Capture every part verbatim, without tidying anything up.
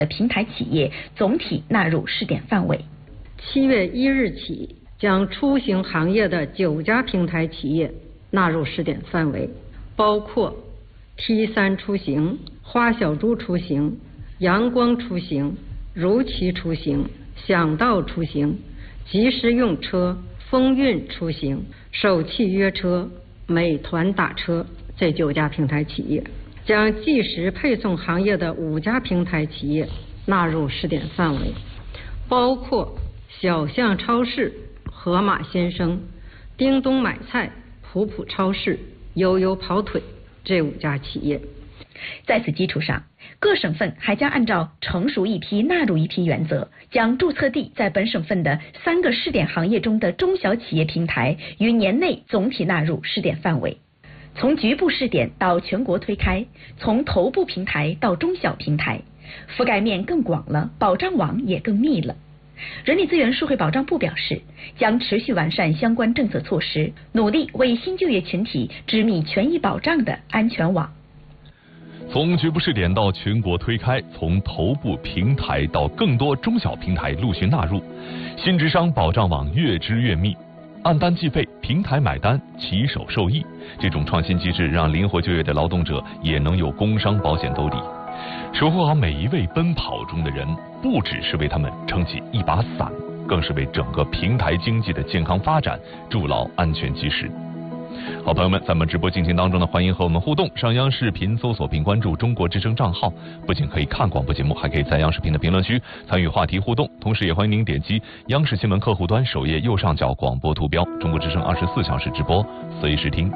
平台企业总体纳入试点范围。 七月一日起，将出行行业的九家平台企业纳入试点范围，包括 T 三 出行、花小猪出行、阳光出行、如期出行、想到出行、即时用车、风韵出行、首汽约车、美团打车这九家平台企业，将即时配送行业的五家平台企业纳入试点范围，包括小象超市、盒马鲜生、叮咚买菜、普普超市、悠悠跑腿这五家企业。 在此基础上，各省份还将按照成熟一批纳入一批原则，将注册地在本省份的三个试点行业中的中小企业平台于年内总体纳入试点范围。从局部试点到全国推开，从头部平台到中小平台，覆盖面更广了，保障网也更密了。人力资源社会保障部表示，将持续完善相关政策措施，努力为新就业群体织密权益保障的安全网。 从局部试点到全国推开，从头部平台到更多中小平台陆续纳入，新职商保障网越织越密，按单计费，平台买单，骑手受益。这种创新机制让灵活就业的劳动者也能有工伤保险兜底。守护好每一位奔跑中的人，不只是为他们撑起一把伞，更是为整个平台经济的健康发展筑牢安全基石。好，朋友们，在我们直播进行当中呢，欢迎和我们互动。上央视频搜索并关注中国之声账号，不仅可以看广播节目，还可以在央视频的评论区参与话题互动。同时也欢迎您点击央视新闻客户端首页右上角广播图标，中国之声二十四小时直播，随时听。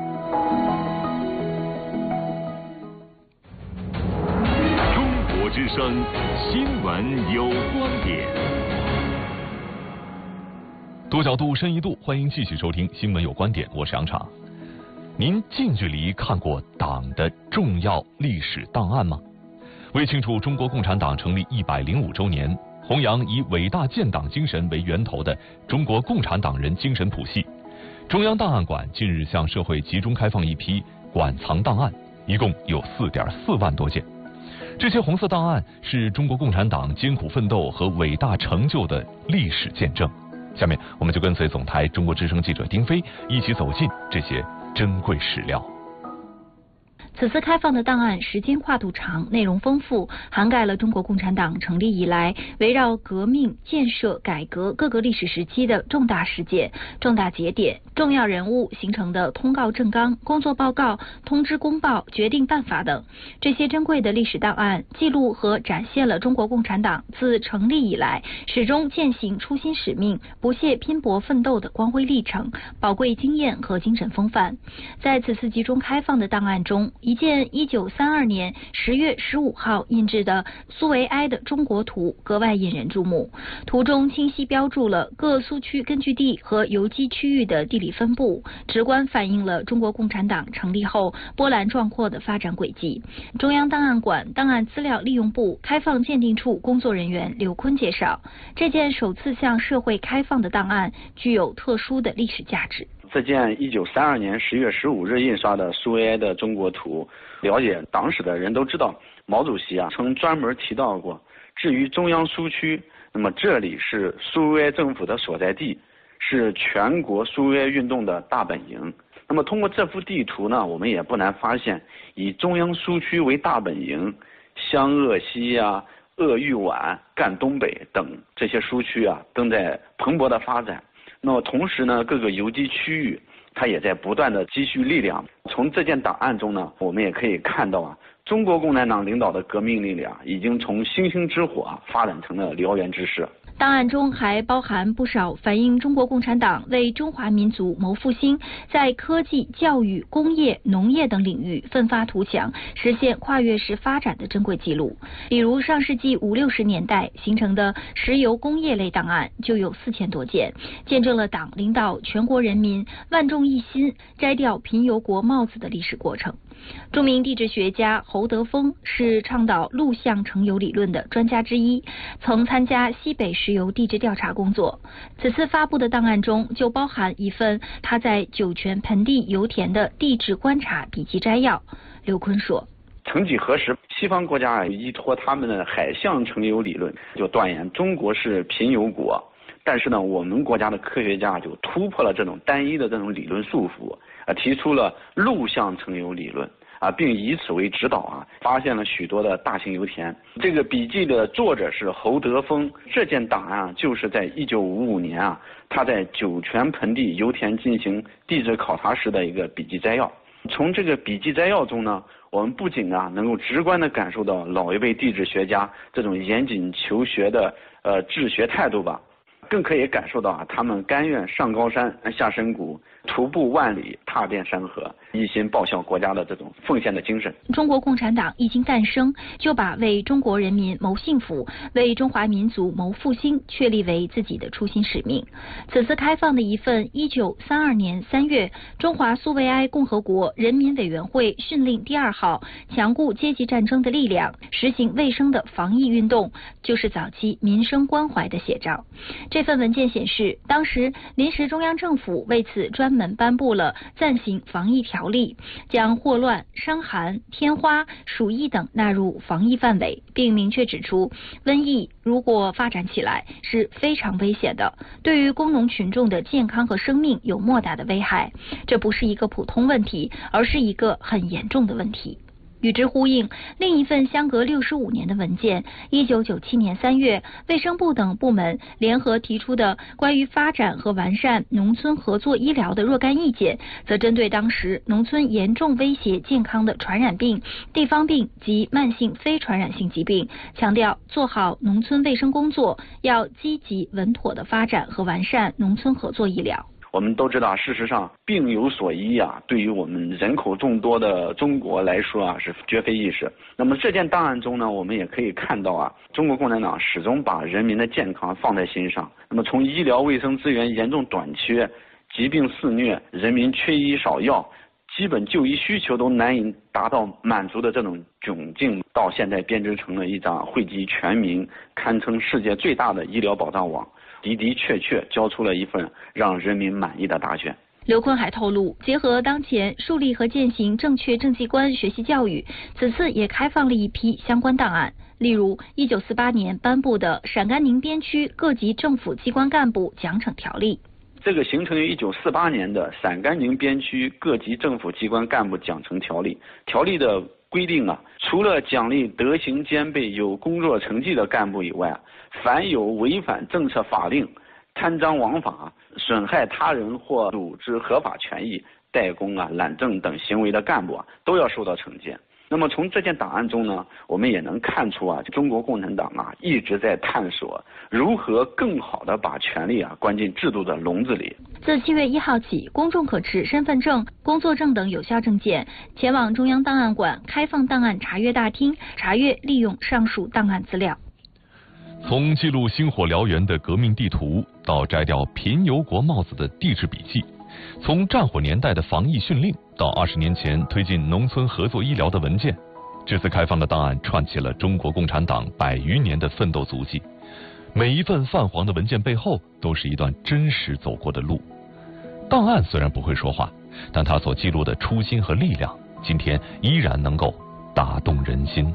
中国之声新闻有观点。 多角度深一度，欢迎继续收听新闻有观点，我是杨昶。您近距离看过党的重要历史档案吗？为庆祝中国共产党成立一百零五周年，弘扬以伟大建党精神为源头的中国共产党人精神谱系，中央档案馆近日向社会集中开放一批馆藏档案，一共有 四点四万多件。这些红色档案是中国共产党艰苦奋斗和伟大成就的历史见证。下面我们就跟随总台中国之声记者丁飞一起走进这些珍贵史料。 此次开放的档案时间跨度长，内容丰富，涵盖了中国共产党成立以来围绕革命、建设、改革各个历史时期的重大事件、重大节点、重要人物形成的通告政纲、工作报告、通知公报、决定办法等。这些珍贵的历史档案记录和展现了中国共产党自成立以来始终践行初心使命、不懈拼搏奋斗的光辉历程、宝贵经验和精神风范。在此次集中开放的档案中，一件一九三二年十月十五号印制的苏维埃的中国图格外引人注目。图中清晰标注了各苏区根据地和游击区域的地理分布，直观反映了中国共产党成立后波澜壮阔的发展轨迹。中央档案馆档案资料利用部开放鉴定处工作人员刘坤介绍，这件首次向社会开放的档案具有特殊的历史价值。 这件一九三二年十月十五日印刷的苏维埃的中国图，了解党史的人都知道，毛主席啊曾专门提到过，至于中央苏区，那么这里是苏维埃政府的所在地，是全国苏维埃运动的大本营。那么通过这幅地图呢，我们也不难发现，以中央苏区为大本营，湘鄂西啊、鄂豫皖、赣东北等这些苏区啊，正在蓬勃的发展。那么同时呢，各个游击区域它也在不断的积蓄力量。从这件档案中呢，我们也可以看到啊，中国共产党领导的革命力量已经从星星之火啊发展成了燎原之势。 档案中还包含不少反映中国共产党为中华民族谋复兴，在科技、教育、工业、农业等领域奋发图强，实现跨越式发展的珍贵记录。比如上世纪五六十年代形成的石油工业类档案就有四千多件，见证了党领导全国人民万众一心摘掉贫油国帽子的历史过程。著名地质学家侯德峰是倡导陆相成油理论的专家之一，曾参加西北石油地质调查工作。此次发布的档案中就包含一份他在酒泉盆地油田的地质观察笔记摘要。刘坤说， 曾几何时，西方国家依托他们的海象成油理论，就断言中国是贫油国。但是呢，我们国家的科学家就突破了这种单一的这种理论束缚，啊，提出了陆相成油理论，啊，并以此为指导啊，发现了许多的大型油田。这个笔记的作者是侯德峰，这件档案啊，就是在一九五五年啊，他在酒泉盆地油田进行地质考察时的一个笔记摘要。从这个笔记摘要中呢，我们不仅啊能够直观地感受到老一辈地质学家这种严谨求学的呃治学态度吧，更可以感受到啊他们甘愿上高山下深谷，徒步万里踏遍山河，一心报效国家的这种奉献的精神。 中国共产党一经诞生，就把为中国人民谋幸福、为中华民族谋复兴确立为自己的初心使命。此次开放的一份一九三二年三月中华苏维埃共和国人民委员会训令第二号强固阶级战争的力量，实行卫生的防疫运动，就是早期民生关怀的写照。这份文件显示，当时临时中央政府为此专门颁布了暂行防疫条例，将霍乱、伤寒、天花、鼠疫等纳入防疫范围，并明确指出，瘟疫如果发展起来是非常危险的，对于工农群众的健康和生命有莫大的危害。这不是一个普通问题，而是一个很严重的问题。与之呼应，另一份相隔六十五年的文件，一九九七年三月，卫生部等部门联合提出的关于发展和完善农村合作医疗的若干意见，则针对当时农村严重威胁健康的传染病、地方病及慢性非传染性疾病，强调做好农村卫生工作，要积极稳妥地发展和完善农村合作医疗。 我们都知道，事实上病有所医啊，对于我们人口众多的中国来说啊，是绝非易事。那么这件档案中呢，我们也可以看到啊，中国共产党始终把人民的健康放在心上。那么从医疗卫生资源严重短缺、疾病肆虐、人民缺医少药、基本就医需求都难以达到满足的这种窘境，到现在编织成了一张惠及全民、堪称世界最大的医疗保障网。的的确确交出了一份让人民满意的答卷。 刘坤还透露，结合当前树立和践行正确政绩观学习教育，此次也开放了一批相关档案，例如一九四八年颁布的《陕甘宁边区各级政府机关干部奖惩条例》。 这个形成于一九四八年的《陕甘宁边区各级政府机关干部奖惩条例》，条例的规定啊，除了奖励德行兼备、有工作成绩的干部以外，凡有违反政策法令、贪赃枉法、损害他人或组织合法权益、怠工啊、懒政等行为的干部啊，都要受到惩戒。那么从这件档案中呢，我们也能看出啊，中国共产党啊一直在探索如何更好的把权力啊关进制度的笼子里。 自七月一号起，公众可持身份证、工作证等有效证件前往中央档案馆开放档案查阅大厅，查阅利用上述档案资料。 从记录星火燎原的革命地图，到摘掉贫油国帽子的地质笔记，从战火年代的防疫训令到二十年前推进农村合作医疗的文件，这次开放的档案串起了中国共产党百余年的奋斗足迹。每一份泛黄的文件背后，都是一段真实走过的路。档案虽然不会说话，但它所记录的初心和力量，今天依然能够打动人心。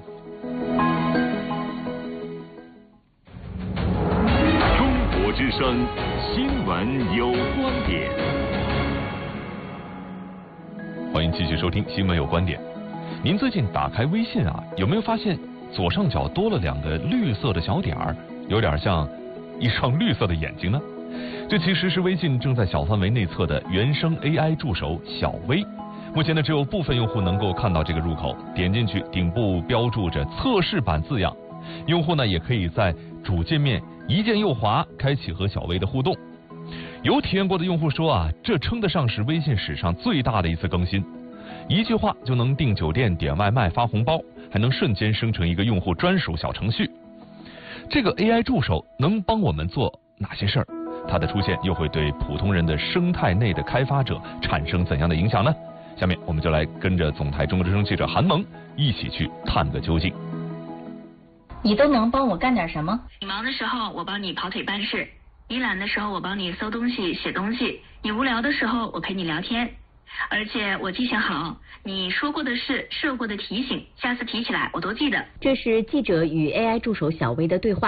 中国之声新闻有观点。 欢迎继续收听新闻有观点。您最近打开微信啊，有没有发现左上角多了两个绿色的小点儿，有点像一双绿色的眼睛呢？这其实是微信正在小范围内测的原生 A I 助手小微。目前呢，只有部分用户能够看到这个入口，点进去顶部标注着测试版字样，用户呢也可以在主界面一键右滑开启和小微的互动。有体验过的用户说啊，这称得上是微信史上最大的一次更新，一句话就能订酒店、点外卖、发红包，还能瞬间生成一个用户专属小程序。这个 A I 助手能帮我们做哪些事儿？它的出现又会对普通人的生态内的开发者产生怎样的影响呢？下面我们就来跟着总台中国之声记者韩萌一起去探个究竟。 你都能帮我干点什么？ 你忙的时候我帮你跑腿办事，你懒的时候我帮你搜东西写东西，你无聊的时候我陪你聊天。 而且我记性好，你说过的事、设过的提醒，下次提起来我都记得。 这是记者与 A I 助手小薇的对话。